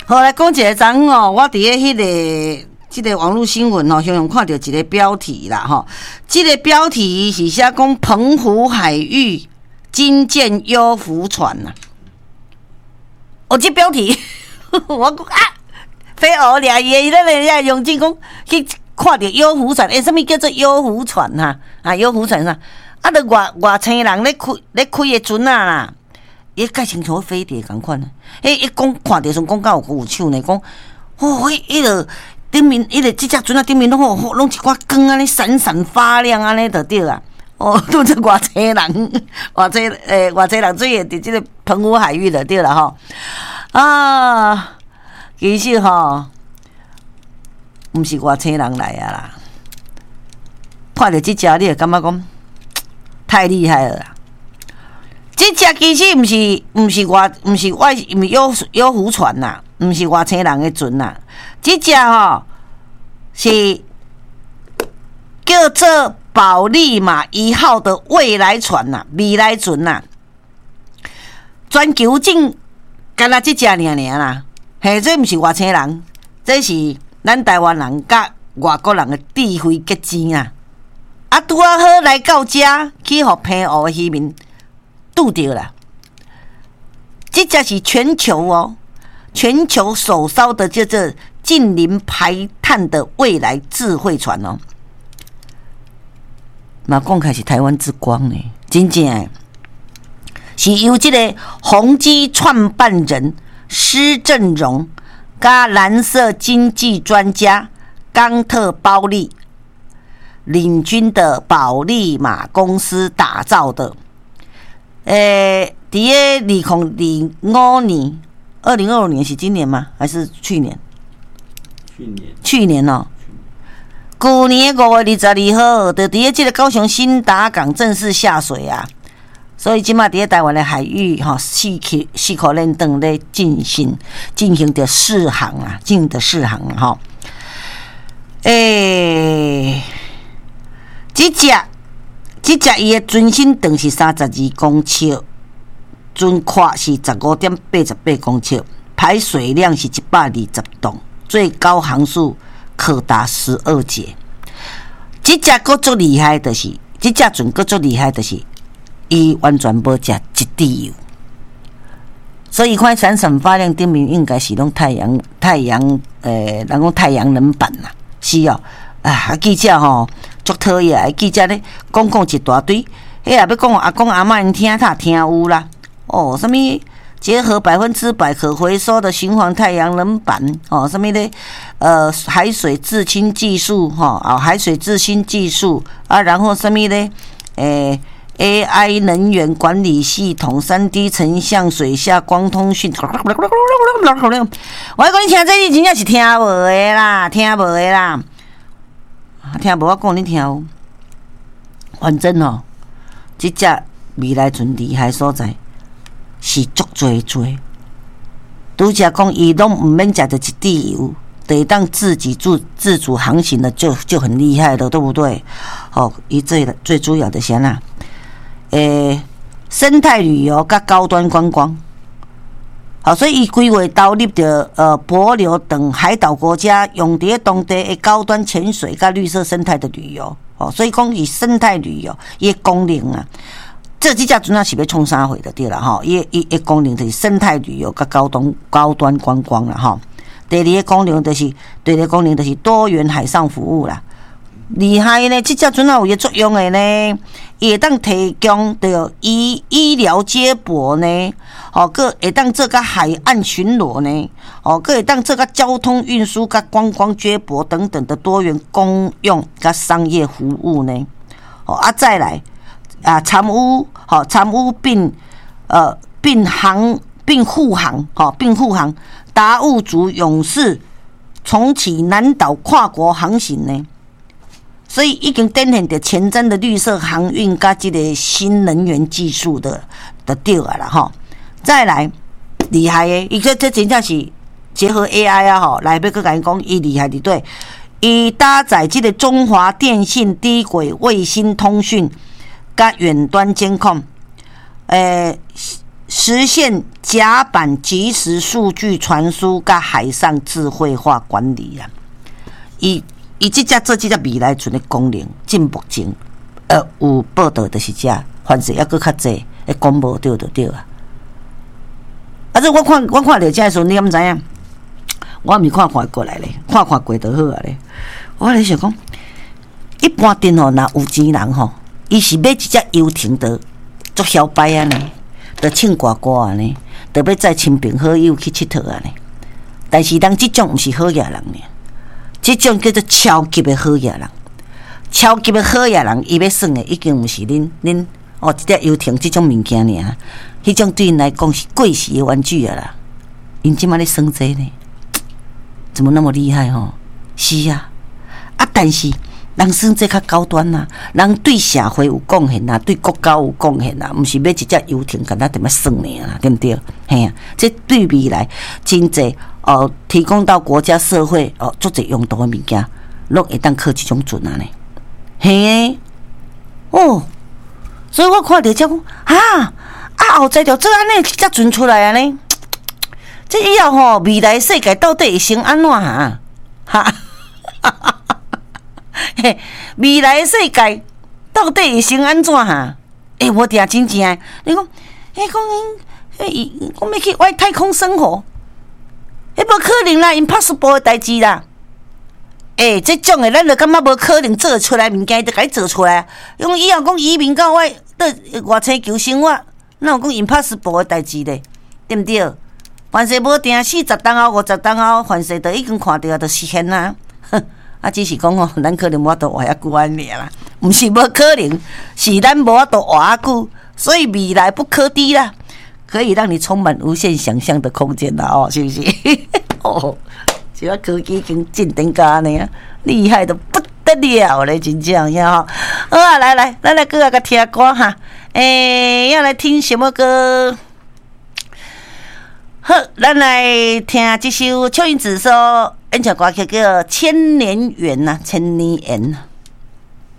好，来讲一个昨哦，我伫咧迄个网络新闻哦，常看到一个标题啦吼。这个标题是写讲澎湖海域惊见幽浮船呐。这标题我讲啊，飞蛾俩伊咧人家用劲讲去看到幽浮船，什么叫做幽浮船哈？幽浮船啥？就外星人咧开的船啊啦。伊介像像飞碟共款啊！一讲看着像讲到有手呢，讲迄个顶面，即只船啊顶面拢一寡光安尼闪闪发亮安尼就对啊！都是外星人，外星人做诶伫即个澎湖海域就对啦吼。其实吼，毋是外星人来啊啦，看着即只你会感觉讲太厉害了啦！这只其实毋是幽浮船呐，毋是外星人的船呐。这只是叫做保利马1号的未来船呐，未来船呐。全球仅干那这只尔啦，这毋是外星人，这是咱台湾人甲外国人的智慧结晶啊！拄好来到遮去互澎湖的渔民拄着啦，这才是全球首艘的叫做近零排碳的未来智慧船哦。嘛讲开是台湾之光呢，真正是由这个宏基创办人施正荣加蓝色经济专家冈特包利领军的保利马公司打造的。伫个2005年，2025年是今年吗？还是去年？去年哦。去年5月22号，就伫个这个高雄新达港正式下水啊。所以即马伫个台湾的海域4口链灯咧进行着试航啊，吼。这只伊的船身长是32公尺，船宽是 15.88 公尺，排水量是120吨，最高航速可达12节。这只佫足厉害的是，这只船佫足厉害的是，伊完全无食一滴油，所以看闪闪发亮顶面应该是拢太阳，人讲太阳能板啦，是哦。记者吼足讨厌，记者咧讲一大堆，迄也要讲阿公阿嬷因听他听有啦。什么结合100%可回收的循环太阳能板，什么咧海水制氢技术，海水制氢技术啊，然后什么咧AI 能源管理系统、3D 成像、水下光通讯。我讲你听这你真正是听无的啦，听无我讲你听有。反正这只未来船厉害所在是足多。拄则讲伊拢毋免食着一滴油，就会当自主航行的就很厉害了，对不对？伊最主要的是啥？生态旅游甲高端观光。所以伊规划导入着帛琉等海岛国家，用伫当地的高端潜水甲绿色生态的旅游。所以讲伊生态旅游伊的功能啊，这只船啊是要创啥货就对啦吼。伊的功能就是生态旅游甲高端观光啦吼。第二个功能就是多元海上服务啦。厉害呢，这只船啊有个作用的呢，伊会当提供着医疗接驳呢，佮会当做甲海岸巡逻呢，佮会当做甲交通运输、甲观光接驳等等的多元公用甲商业服务呢。再来参与并护航，达悟族勇士重启南岛跨国航行呢。所以已经展现着前瞻的绿色航运甲这个新能源技术的对啊啦吼。再来厉害的，伊这真正是结合 AI 啊吼，来要搁甲你讲伊厉害伫对，伊搭载这个中华电信低轨卫星通讯甲远端监控， 实现甲板即时数据传输甲海上智慧化管理啊。伊即只做即只未来船的功能，进目前有报道就是这凡是还佫较济，讲无对就对啊。啊！这我看到这的时候，你敢知影？我毋是看过来咧，看过就好啊咧。我咧想讲，一般阵吼，若有钱人吼，伊是买一只游艇的，足嚣摆啊呢，着唱歌歌啊呢，着要载亲朋好友去佚佗啊呢。但是人即种毋是好野人呢，即种叫做超级的好野人。超级的好野人，伊要算的已经毋是恁一只游艇即种物件尔。迄种对因来讲是过时的玩具啊啦，因即摆咧算这呢，怎么那么厉害吼？是啊，但是人算这较高端呐，人对社会有贡献呐，对国家有贡献呐，毋是要一只游艇干那点么算呢啦，对不对？嘿啊，这对未来经济提供到国家社会足侪用途的物件，拢会当靠即种船啊呢，嘿所以我看到才讲后在着做安尼才船出来啊呢，这以后吼未来世界到底会成安怎未来世界到底会成安怎我听真正的，你讲讲要去外太空生活，无可能啦 ，impossible 的代志啦。这种的咱就感觉无可能做出来物件，就该做出来。用以后讲移民到外星球生活。哪有讲 impossible 的代志咧，对毋对？凡是无定40档后、50档后，凡是都已经看到，就实现啦。只是讲咱可能无法度活遐久安尔啦，毋是无可能，是咱无法度活遐久，所以未来不可敌啦，可以让你充满无限想象的空间啦，是不是？这个科技已经进展到安尼啊，厉害的不得了咧，真正呀！好啊，来，咱来搁个听歌哈。要来听什么歌？好，咱来听这首邱云子所演唱歌曲叫《千年缘》呐，《千年缘》。